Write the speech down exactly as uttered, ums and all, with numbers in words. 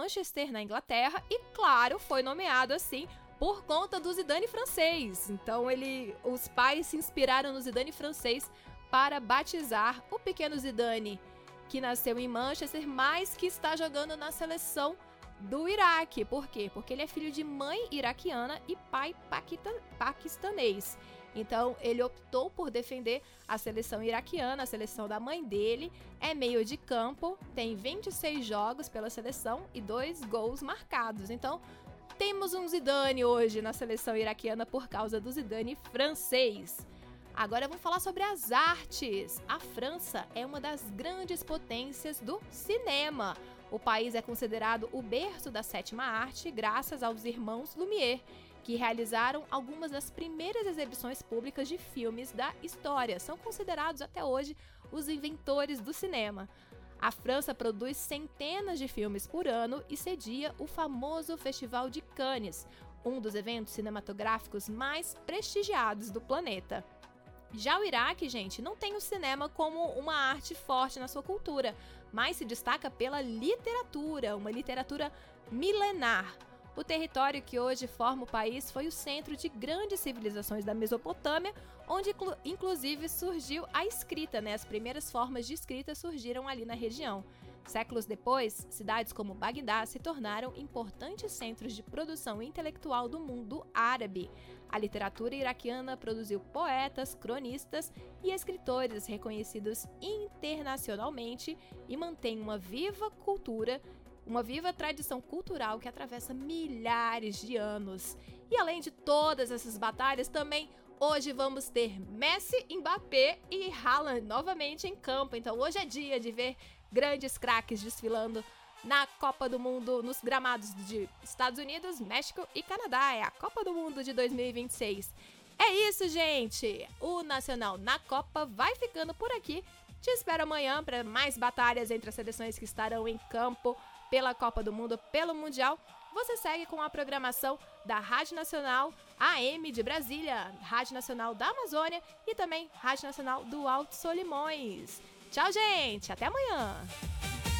Manchester, na Inglaterra, e claro, foi nomeado assim por conta do Zidane francês. Então ele, os pais se inspiraram no Zidane francês para batizar o pequeno Zidane, que nasceu em Manchester, mas que está jogando na seleção do Iraque. Por quê? Porque ele é filho de mãe iraquiana e pai paquita- paquistanês. Então ele optou por defender a seleção iraquiana, a seleção da mãe dele. É meio de campo, tem vinte e seis jogos pela seleção e dois gols marcados. Então temos um Zidane hoje na seleção iraquiana por causa do Zidane francês. Agora vamos falar sobre as artes. A França é uma das grandes potências do cinema. O país é considerado o berço da sétima arte graças aos irmãos Lumière, que realizaram algumas das primeiras exibições públicas de filmes da história. São considerados até hoje os inventores do cinema. A França produz centenas de filmes por ano e cedia o famoso Festival de Cannes, um dos eventos cinematográficos mais prestigiados do planeta. Já o Iraque, gente, não tem o cinema como uma arte forte na sua cultura, mas se destaca pela literatura, uma literatura milenar. O território que hoje forma o país foi o centro de grandes civilizações da Mesopotâmia, onde inclu- inclusive surgiu a escrita, né? As primeiras formas de escrita surgiram ali na região. Séculos depois, cidades como Bagdá se tornaram importantes centros de produção intelectual do mundo árabe. A literatura iraquiana produziu poetas, cronistas e escritores reconhecidos internacionalmente e mantém uma viva cultura, uma viva tradição cultural que atravessa milhares de anos. E além de todas essas batalhas, também hoje vamos ter Messi, Mbappé e Haaland novamente em campo. Então hoje é dia de ver grandes craques desfilando na Copa do Mundo, nos gramados de Estados Unidos, México e Canadá. É a Copa do Mundo de dois mil e vinte e seis. É isso, gente! O Nacional na Copa vai ficando por aqui. Te espero amanhã para mais batalhas entre as seleções que estarão em campo pela Copa do Mundo, pelo Mundial. Você segue com a programação da Rádio Nacional A M de Brasília, Rádio Nacional da Amazônia e também Rádio Nacional do Alto Solimões. Tchau, gente! Até amanhã!